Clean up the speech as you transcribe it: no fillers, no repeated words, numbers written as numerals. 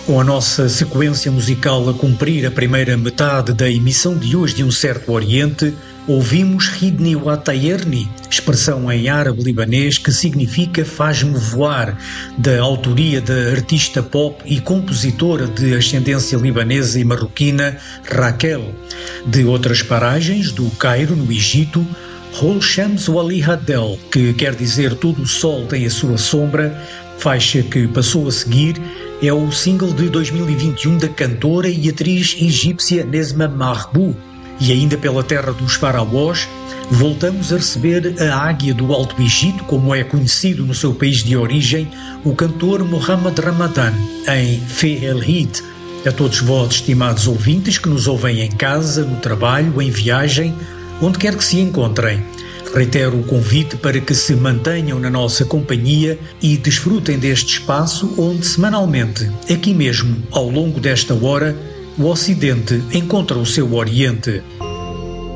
Com a nossa sequência musical a cumprir a primeira metade da emissão de hoje de Um Certo Oriente, ouvimos Ridni wa Tayerni, expressão em árabe-libanês que significa faz-me voar, da autoria da artista pop e compositora de ascendência libanesa e marroquina Raquel. De outras paragens, do Cairo, no Egito, Hol Shams Wali Haddel, que quer dizer todo o sol tem a sua sombra, faixa que passou a seguir, é o single de 2021 da cantora e atriz egípcia Nesma Mahbou. E ainda pela terra dos faraós, voltamos a receber a águia do Alto Egito, como é conhecido no seu país de origem, o cantor Mohamed Ramadan, em Fi El Hit. A todos vós, estimados ouvintes, que nos ouvem em casa, no trabalho, em viagem, onde quer que se encontrem. Reitero o convite para que se mantenham na nossa companhia e desfrutem deste espaço onde, semanalmente, aqui mesmo, ao longo desta hora, o Ocidente encontra o seu Oriente.